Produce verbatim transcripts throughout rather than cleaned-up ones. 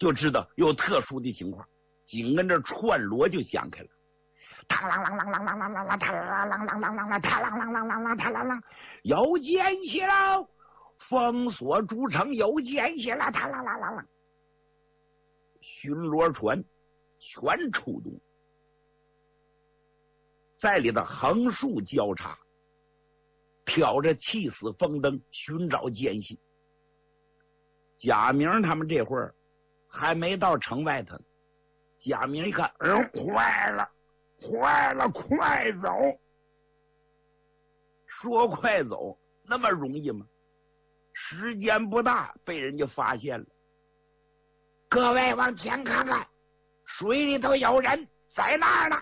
就知道有特殊的情况，紧跟着串锣就响开了。嘡啷啷啷啷啷啷啷啷，嘡啷啷啷啷啷啷，嘡啷啷啷啷啷，嘡啷啷，有奸细了！封锁主城有奸细了！嘡啷啷啷啷，巡逻船全出动，在里头横竖交叉，挑着气死风灯寻找奸细。贾明他们这会儿还没到城外头，贾明一看，嗯，坏了，坏了，快走！说快走，那么容易吗？时间不大，被人家发现了。各位往前看看，水里头有人，在那儿呢。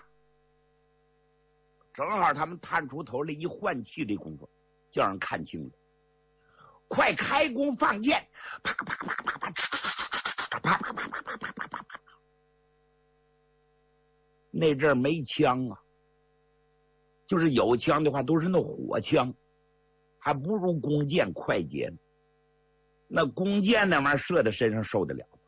正好他们探出头来一换气的功夫，叫人看清了。快开弓放箭！啪啪啪啪啪啪，啪啪啪啪啪啪啪啪啪。那阵儿没枪啊，就是有枪的话，都是那火枪，还不如弓箭快捷。那弓箭那玩意儿射在身上受得了吗？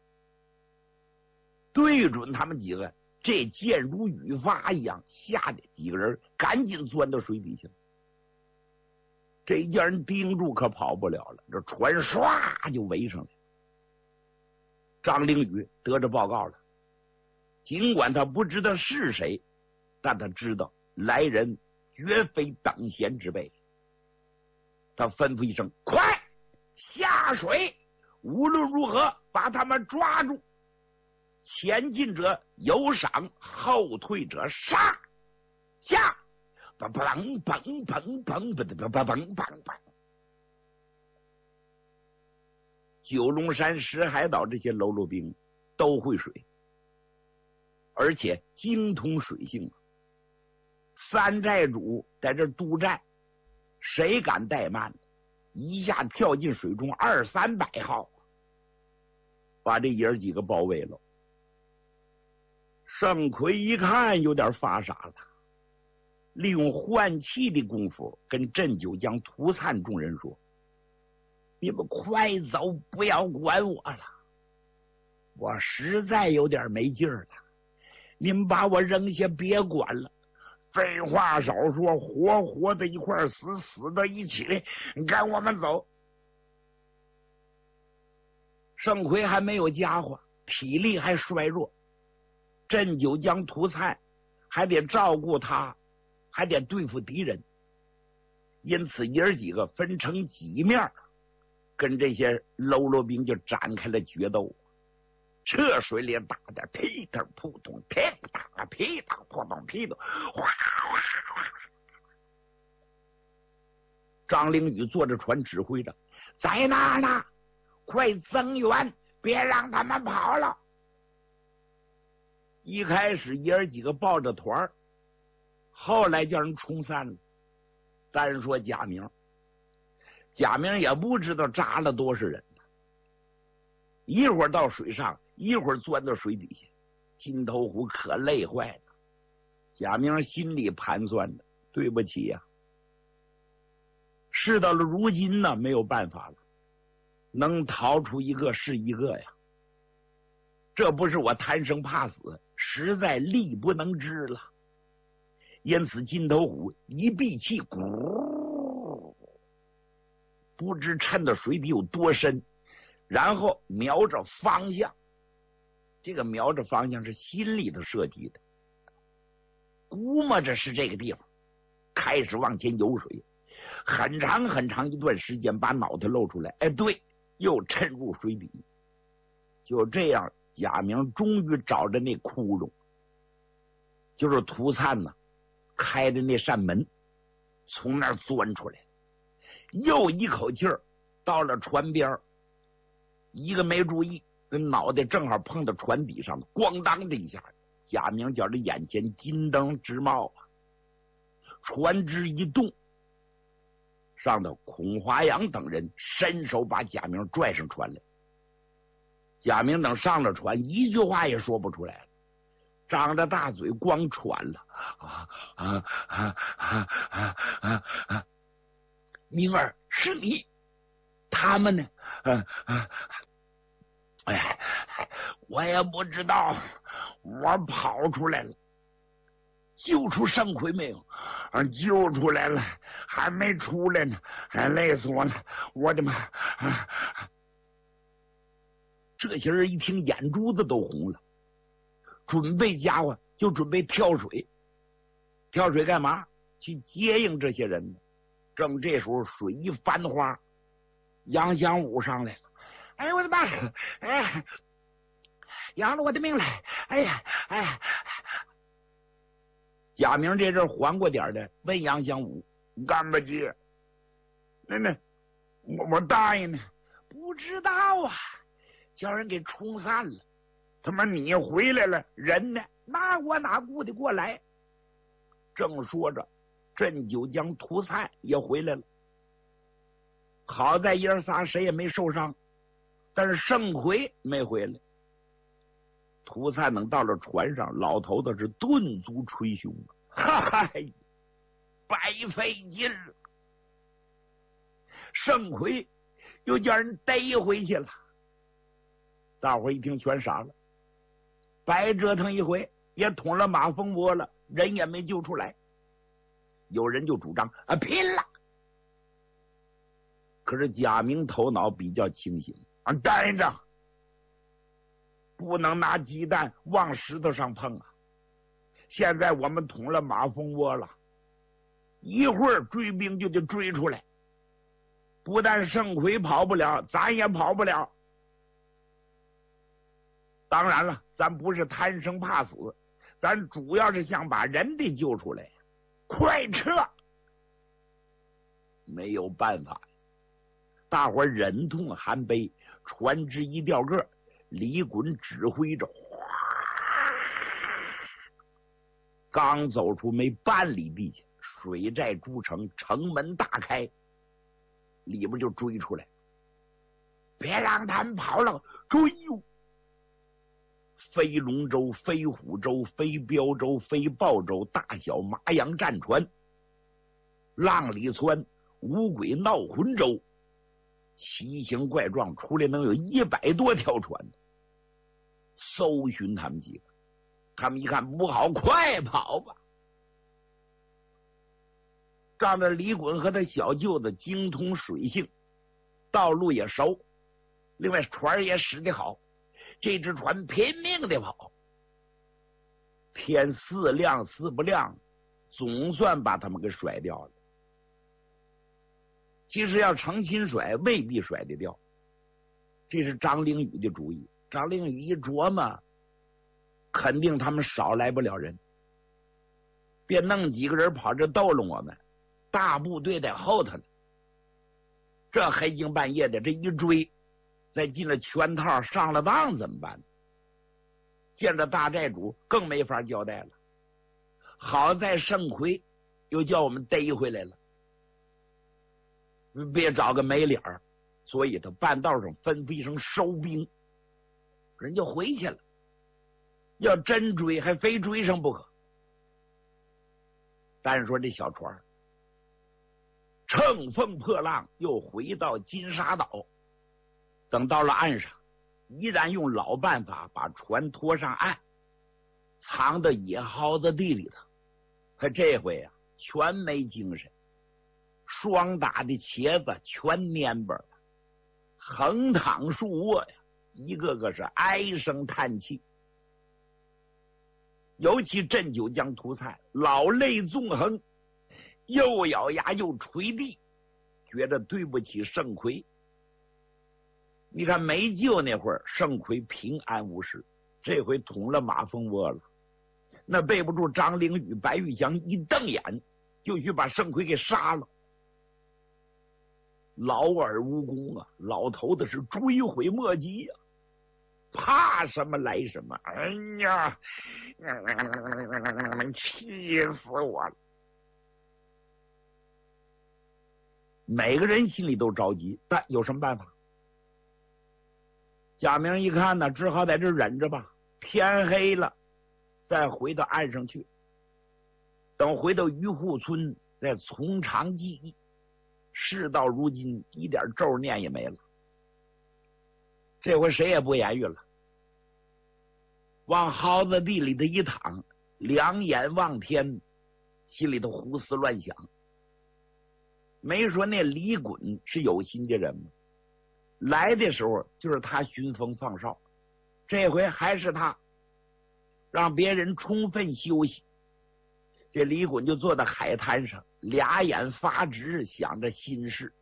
对准他们几个，这箭如雨发一样，吓得几个人赶紧钻到水底下。这一家人盯住可跑不了了，这船唰就围上来。张灵宇得着报告了，尽管他不知道是谁，但他知道来人绝非等闲之辈。他吩咐一声：“快下水！无论如何把他们抓住。前进者有赏，后退者杀！下！”砰砰砰砰砰砰砰砰砰砰！九龙山、石海岛这些喽啰兵都会水，而且精通水性。三寨主在这督战，谁敢怠慢？一下跳进水中二三百号，把这爷儿几个包围了。盛奎一看有点发傻了，利用换气的功夫跟镇九江、涂灿众人说：“你们快走，不要管我了，我实在有点没劲儿了。你们把我扔下，别管了。废话少说，活活的一块，死死的一起，跟我们走。”盛奎还没有家伙，体力还衰弱，镇九江、涂灿还得照顾他，还得对付敌人，因此爷儿几个分成几面，跟这些喽啰兵就展开了决斗。这水里打的噼里扑通，噼打噼里扑通，噼里哗哗哗。张灵宇坐着船指挥着：“在那儿呢，快增援，别让他们跑了。”一开始爷儿几个抱着团，后来叫人冲散了。单说贾明，贾明也不知道扎了多少人，一会儿到水上，一会儿钻到水底下，金头虎可累坏了。贾明心里盘算着：对不起呀、啊，事到了如今呢，没有办法了，能逃出一个是一个呀。这不是我贪生怕死，实在力不能支了。因此金头虎一闭气，咕，不知沉到水底有多深，然后瞄着方向，这个瞄着方向是心里头设计的，估摸着是这个地方，开始往前游水，很长很长一段时间把脑袋露出来，哎，对，又沉入水底。就这样，贾明终于找着那窟窿，就是涂灿呢开的那扇门，从那儿钻出来，又一口气儿到了船边，一个没注意，跟脑袋正好碰到船底上，咣当的一下，贾明觉着眼前金灯直冒啊！船只一动，上头孔华阳等人伸手把贾明拽上船来。贾明等上了船，一句话也说不出来了，张着大嘴光喘了。啊啊啊啊啊啊啊！明儿是你，他们呢？啊啊！哎， 我也不知道，我跑出来了，救出盛奎没有？啊，救出来了，还没出来呢，还累死我了！我的妈！啊、这些人一听，眼珠子都红了，准备家伙就准备跳水。跳水干嘛？去接应这些人呢。正这时候，水一翻花，杨祥武上来了。哎呦我的妈！哎，要了我的命了！哎呀，哎呀！贾明这阵缓过点的，问杨祥武：“干不接？那那，我我答应呢。不知道啊，叫人给冲散了。他妈你回来了，人呢？那我哪顾得过来？”正说着，镇九江涂灿也回来了。好在爷儿仨谁也没受伤，但是盛奎没回来。涂灿等到了船上，老头子是顿足捶胸，哈哈，白费劲了。盛奎又叫人逮回去了。大伙一听全傻了，白折腾一回，也捅了马蜂窝了，人也没救出来。有人就主张啊拼了，可是贾明头脑比较清醒啊，待着，不能拿鸡蛋往石头上碰啊！现在我们捅了马蜂窝了，一会儿追兵就得追出来，不但盛奎跑不了，咱也跑不了。当然了，咱不是贪生怕死，咱主要是想把人得救出来。快撤！没有办法，大伙忍痛含悲，船只一掉个，李衮指挥着，刚走出没半里地下，水寨诸城，城门大开，里边就追出来，别让他们跑了，追哟！飞龙舟、飞虎舟、飞镖舟、飞豹舟，大小麻洋战船，浪里窜、五鬼闹魂舟，奇形怪状，出来能有一百多条船，搜寻他们几个。他们一看不好，快跑吧！仗着李衮和他小舅子精通水性，道路也熟，另外船也使得好，这只船拼命的跑，天似亮似不亮，总算把他们给甩掉了。其实要成心甩，未必甩得掉。这是张灵宇的主意。张灵宇一琢磨，肯定他们少来不了人，别弄几个人跑这逗弄我们，大部队在后头呢。这黑更半夜的，这一追，再进了圈套，上了当怎么办？见着大寨主更没法交代了。好在盛奎又叫我们逮回来了，别找个没脸儿，所以他半道上吩咐一声收兵，人就回去了。要真追，还非追上不可。但是说这小船乘风破浪，又回到金沙岛。等到了岸上，依然用老办法把船拖上岸，藏到野蒿子地里头。可这回啊，全没精神，霜打的茄子全蔫巴了，横躺竖卧呀，一个个是唉声叹气。尤其镇九江涂灿老泪纵横，又咬牙又捶地，觉得对不起盛奎。你看没救那会儿，盛奎平安无事，这回捅了马蜂窝了，那背不住张灵宇、白玉祥一瞪眼，就去把盛奎给杀了。劳而无功啊，老头子是追悔莫及呀、啊，怕什么来什么。哎呀，气死我了！每个人心里都着急，但有什么办法？贾明一看呢，只好在这忍着吧，天黑了再回到岸上去。等回到渔户村，再从长计议。事到如今，一点咒念也没了。这回谁也不言语了。 往蒿子地里头一躺，两眼望天，心里头胡思乱想。没说那李衮是有心的人吗？来的时候就是他寻风放哨，这回还是他让别人充分休息。这李衮就坐在海滩上，俩眼发直，想着心事。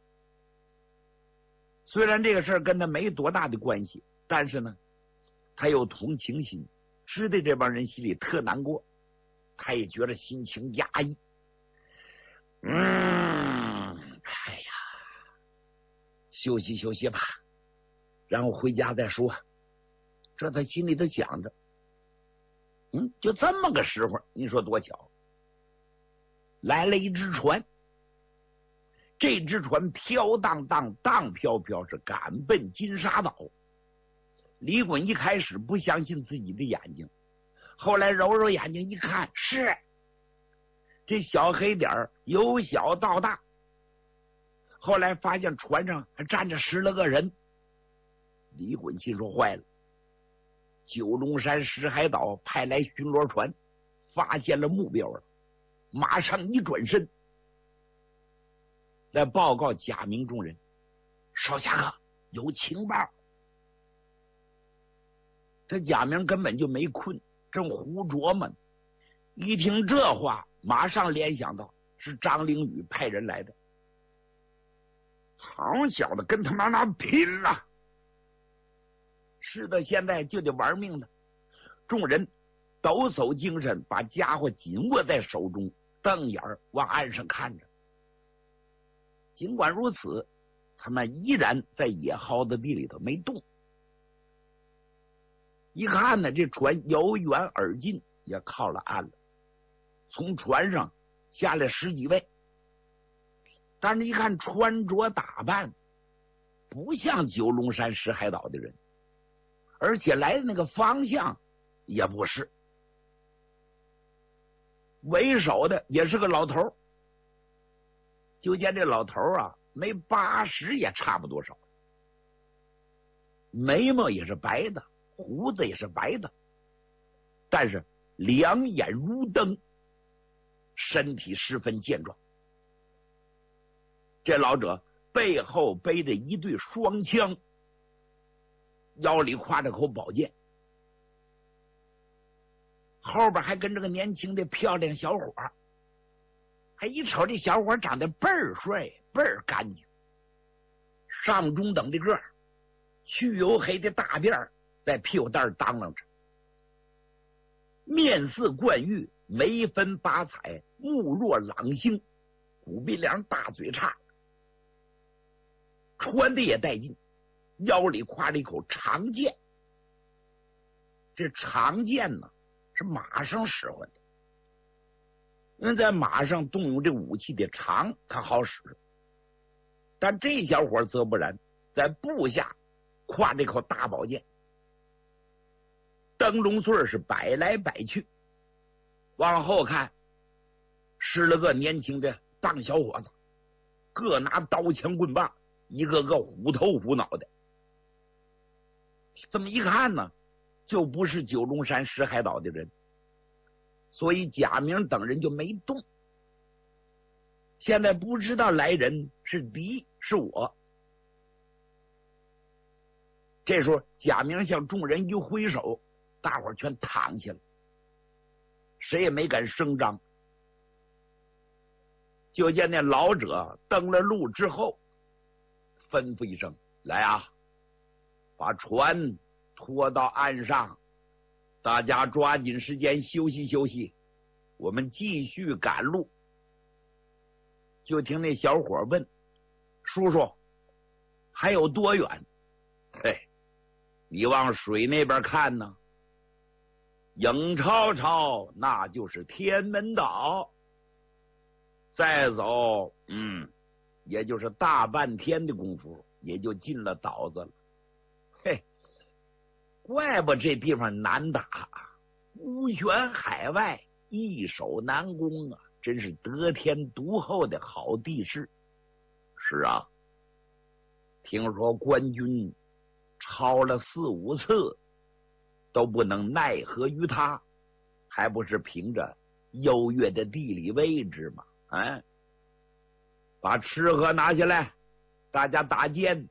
虽然这个事儿跟他没多大的关系，但是呢，他有同情心，知道这帮人心里特难过，他也觉得心情压抑。嗯，哎呀，休息休息吧，然后回家再说。这他心里头想着。嗯，就这么个时候，你说多巧，来了一只船。这只船飘荡荡，荡飘飘，是赶奔金沙岛。李衮一开始不相信自己的眼睛，后来揉揉眼睛一看，是这小黑点儿由小到大。后来发现船上还站着十来个人。李衮心说坏了，九龙山石海岛派来巡逻船，发现了目标了，马上一转身来报告贾明众人，少侠客有情报。这贾明根本就没困，正胡琢磨呢。一听这话，马上联想到是张灵宇派人来的。好小子，跟他妈那拼了！是的，现在就得玩命了。众人抖擞精神，把家伙紧握在手中，瞪眼往岸上看着。尽管如此，他们依然在野蒿子地里头没动。一看呢，这船由远而近，也靠了岸了。从船上下来十几位，但是一看穿着打扮，不像九龙山石海岛的人，而且来的那个方向也不是。为首的也是个老头，就见这老头啊，没八十也差不多少，眉毛也是白的，胡子也是白的，但是两眼如灯，身体十分健壮。这老者背后背着一对双枪，腰里挎着口宝剑，后边还跟着个年轻的漂亮小伙，还一瞅这小伙长得倍儿帅，倍儿干净，上中等的个儿，去油黑的大辫儿在屁股蛋当啷着，面似冠玉，眉分八彩，目若朗星，骨鼻梁，大嘴叉，穿的也带劲，腰里挎着一口长剑。这长剑呢，是马上使唤的，因为在马上动用这武器的长，它好使。但这小伙则不然，在部下挎这口大宝剑，灯笼穗是摆来摆去。往后看，十来个年轻的棒小伙子，各拿刀枪棍棒，一个个虎头虎脑的。这么一看呢，就不是九龙山石海岛的人，所以贾明等人就没动。现在不知道来人是敌是我。这时候贾明向众人一挥手，大伙儿全躺下了，谁也没敢声张。就见那老者登了路之后，吩咐一声：“来啊，把船拖到岸上，大家抓紧时间休息休息，我们继续赶路。”就听那小伙问：“叔叔，还有多远？”“嘿，你往水那边看呢，影超超那就是天门岛，再走，嗯，也就是大半天的功夫，也就进了岛子了。嘿，怪不这地方难打，孤悬海外，易守难攻啊！真是得天独厚的好地势。”“是啊，听说官军抄了四五次， 都不能奈何于他，还不是凭着优越的地理位置吗？哎，把吃喝拿下来，大家打尖。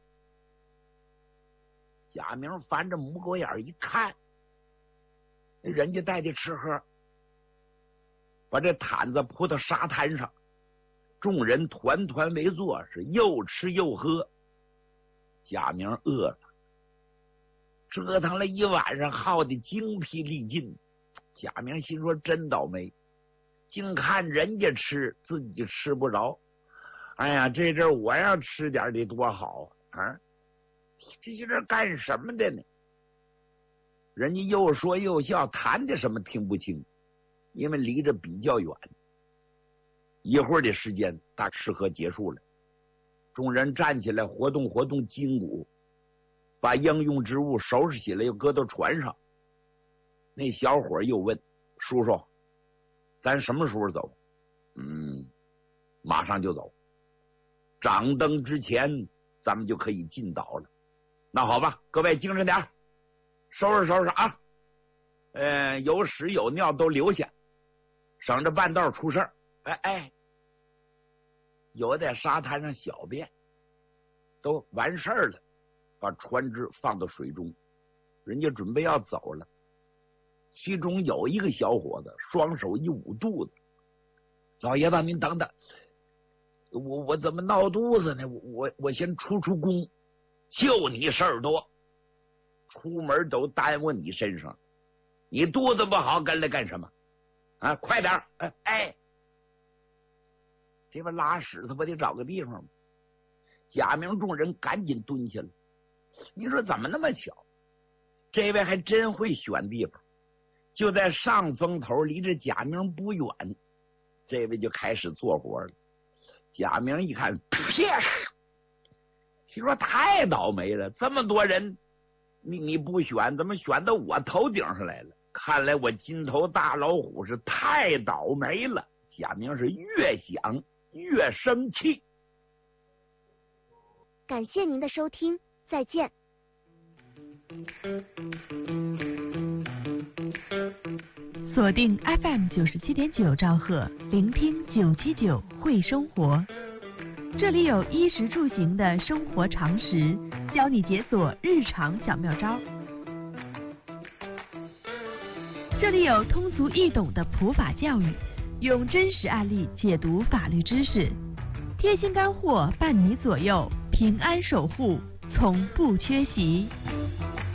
贾明翻着母狗眼一看，人家带的吃喝，把这毯子铺到沙滩上，众人团团围坐，是又吃又喝。贾明饿了，折腾了一晚上，耗得精疲力尽。贾明心说真倒霉，净看人家吃，自己吃不着。哎呀，这阵我要吃点得多好啊！这些人干什么的呢？人家又说又笑，谈的什么听不清，因为离着比较远。一会儿的时间，大吃喝结束了，众人站起来活动活动筋骨，把应用之物收拾起来，又搁到船上。那小伙又问叔叔：“咱什么时候走？”“嗯，马上就走。掌灯之前，咱们就可以进岛了。”“那好吧，各位精神点，收拾收拾啊！呃，有屎有尿都留下，省着半道出事儿。哎哎，有在沙滩上小便，都完事儿了，把船只放到水中，人家准备要走了。其中有一个小伙子，双手一捂肚子：“老爷子，您等等，我我怎么闹肚子呢？我我我先出出宫。”“就你事儿多，出门都耽误你身上，你肚子不好跟来干什么？啊，快点！哎哎，这边拉屎他不得找个地方吗？”贾明众人赶紧蹲下了。你说怎么那么巧？这位还真会选地方，就在上风头，离着贾明不远。这位就开始做活了。贾明一看，啪！心说太倒霉了，这么多人，你你不选，怎么选到我头顶上来了？看来我金头大老虎是太倒霉了。贾明是越想越生气。 感谢您的收听，再见。 锁定 F M 九十七点九兆赫，聆听九七九会生活。这里有衣食住行的生活常识，教你解锁日常小妙招。这里有通俗易懂的普法教育，用真实案例解读法律知识，贴心干货伴你左右，平安守护从不缺席。